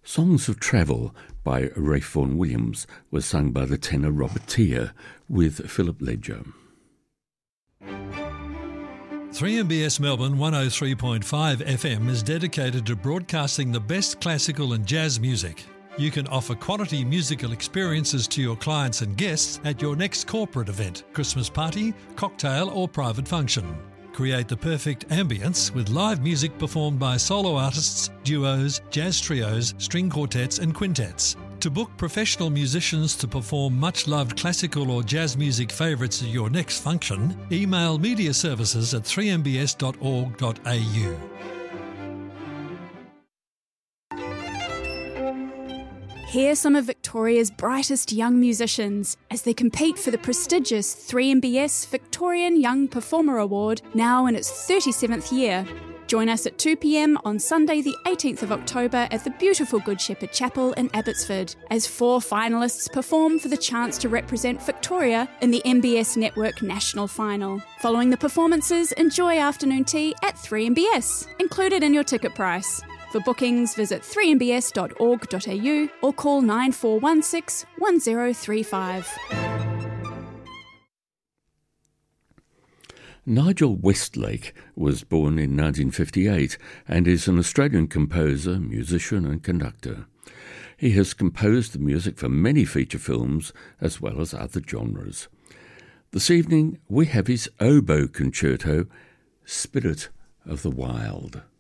Songs of Travel by Ralph Vaughan Williams was sung by the tenor Robert Teare with Philip Ledger. 3MBS Melbourne 103.5 FM is dedicated to broadcasting the best classical and jazz music. You can offer quality musical experiences to your clients and guests at your next corporate event, Christmas party, cocktail or private function. Create the perfect ambience with live music performed by solo artists, duos, jazz trios, string quartets and quintets. To book professional musicians to perform much-loved classical or jazz music favourites at your next function, email mediaservices@3mbs.org.au. Hear some of Victoria's brightest young musicians as they compete for the prestigious 3MBS Victorian Young Performer Award, now in its 37th year. Join us at 2 p.m. on Sunday the 18th of October at the beautiful Good Shepherd Chapel in Abbotsford as 4 finalists perform for the chance to represent Victoria in the MBS Network National Final. Following the performances, enjoy afternoon tea at 3MBS, included in your ticket price. For bookings, visit 3mbs.org.au or call 9416 1035. Nigel Westlake was born in 1958 and is an Australian composer, musician and conductor. He has composed the music for many feature films as well as other genres. This evening we have his oboe concerto, Spirit of the Wild.